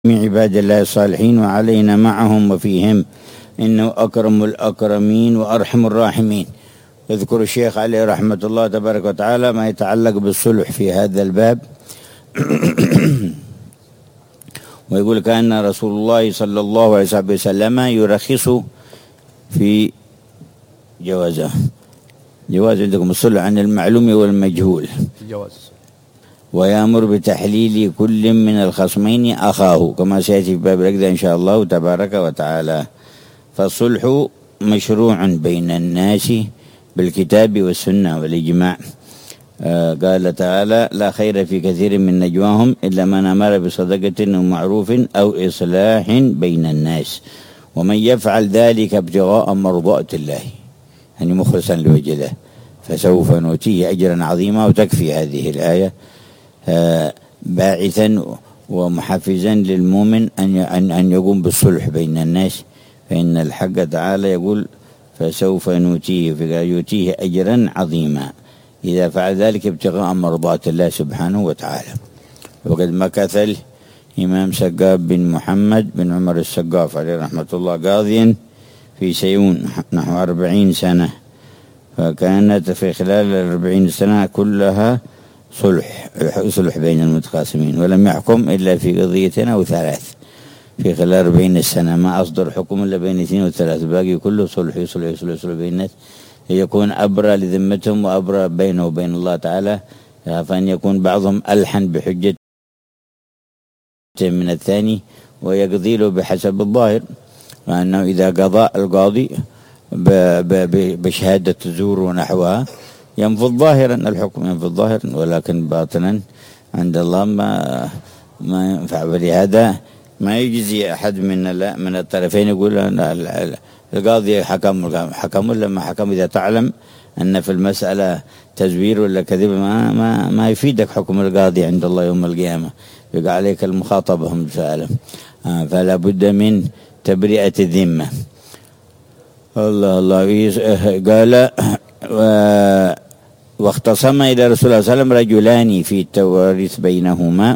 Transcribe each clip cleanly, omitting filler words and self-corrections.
من عباد الله الصالحين وعلينا معهم وفيهم، إنه أكرم الأكرمين وأرحم الراحمين. يذكر الشيخ عليه رحمة الله تبارك وتعالى ما يتعلق بالصلح في هذا الباب ويقول كأن رسول الله صلى الله عليه وسلم يرخص في جواز عندكم الصلح عن المعلوم والمجهول، ويأمر بتحليل كل من الخصمين أخاه كما سيأتي في باب العقد إن شاء الله تبارك وتعالى. فالصلح مشروع بين الناس بالكتاب والسنة والإجماع. قال تعالى: لا خير في كثير من نجواهم إلا من أمر بصدقة أو معروف أو إصلاح بين الناس، ومن يفعل ذلك ابتغاء مرضات الله يعني مخلصا لوجهه فسوف نؤتيه أجرا عظيما. وتكفي هذه الآية باعثا ومحفزا للمؤمن أن يقوم بالصلح بين الناس، فإن الحق تعالى يقول: فسوف يؤتيه أجرا عظيما إذا فعل ذلك ابتغاء مرضات الله سبحانه وتعالى. وقد مكث الإمام سقاف بن محمد بن عمر السقاف عليه رحمة الله قاضيا في سيئون نحو 40 سنة، فكانت في خلال 40 سنة كلها صلح بين المتخاصمين، ولم يحكم إلا في قضيتين أو ثلاث في خلال 40 سنة، ما أصدر حكم إلا بين 2 و3، باقي كله صلح بين الناس ليكون أبرى لذمتهم وأبرى بينه وبين الله تعالى، فأن يكون بعضهم ألحن بحجة من الثاني ويقضي له بحسب الظاهر، وأنه إذا قضى القاضي بشهادة زور ونحوها ينفذ ظاهرا، الحكم ينفذ ظاهرا، ولكن باطنا عند الله ما ينفع. ولهذا ما يجزي أحد من الطرفين يقول القاضي حكم لما حكم. إذا تعلم أن في المسألة تزوير ولا كذب ما يفيدك حكم القاضي عند الله يوم القيامة، يقع عليك المخاطبة هم سألهم. فلا بد من تبرئة الذمة. الله قال: واختصم إلى رسول الله صلى الله عليه وسلم رجلان في التوارث بينهما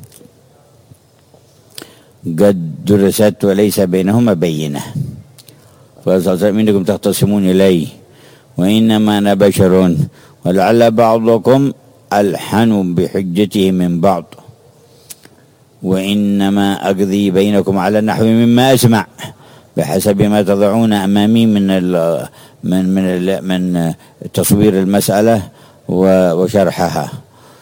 قد درست وليس بينهما بينة، فقال صلى الله عليه وسلم: إنكم تختصمون إلي وإنما أنا بشر ولعل بعضكم ألحن بحجته من بعض، وإنما أقضي بينكم على النحو مما أسمع بحسب ما تضعون أمامي من تصوير المسألة وشرحها.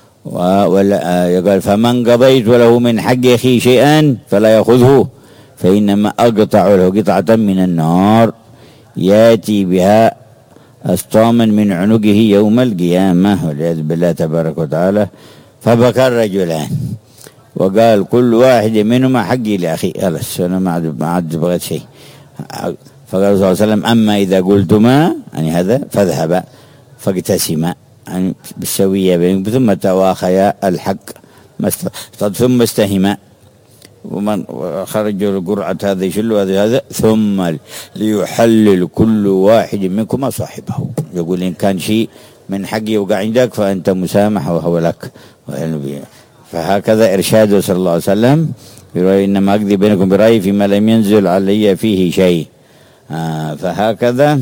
يقول: فمن قضيت له من حق أخي شيئا فلا يأخذه، فإنما أقطع له قطعة من النار يأتي بها أسطاما من عنقه يوم القيامة، والعياذ بالله تبارك وتعالى. فبكى الرجلان وقال: كل واحد منهما حقي لأخي، خلاص أنا ما عاد بغيت شيء. فقال صلى الله عليه وسلم: أما إذا قلتما يعني هذا فاذهبا فاقتسما يعني بالسوية بينكم، ثم تواخيا الحق ثم استهما، ومن خرج القرعة هذا يشل هذا ثم ليحلل كل واحد منكما صاحبه. يقول: إن كان شيء من حقي وقع عندك فأنت مسامح وهو لك. فهكذا إرشاده صلى الله عليه وسلم: إنما أقضي بينكم برأيي فيما لم ينزل علي فيه شيء. فهكذا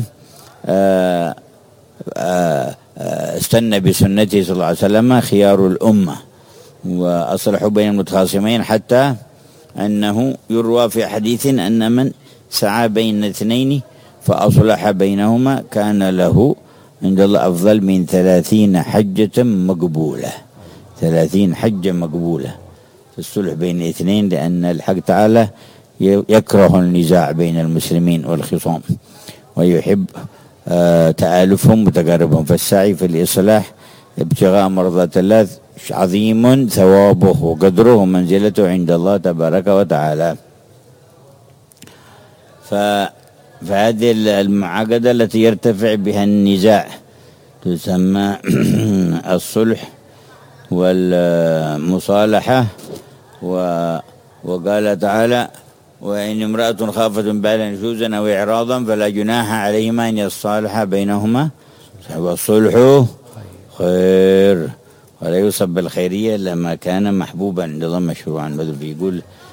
استنى بسنته صلى الله عليه وسلم خيار الأمة وأصلحوا بين المتخاصمين، حتى أنه يروى في حديث أن من سعى بين اثنين فأصلح بينهما كان له عند الله أفضل من 30 حجة مقبولة. 30 حجة مقبولة في الصلح بين اثنين، لأن الحق تعالى يكره النزاع بين المسلمين والخصام ويحب تآلفهم وتقاربهم، فالسعي في الإصلاح ابتغاء مرضات الله عظيم ثوابه وقدره ومنزلته عند الله تبارك وتعالى. فهذه المعاقدة التي يرتفع بها النزاع تسمى الصلح والمصالحة. وقال تعالى: وإن امرأة خافت من بعلها نشوزا أو إعراضا فلا جناح عليهما أن يصالحا بينهما، والصلح خير ولا يوصف بالخيرية إلا ما كان محبوبا عند الله مشروعا. بدل يقول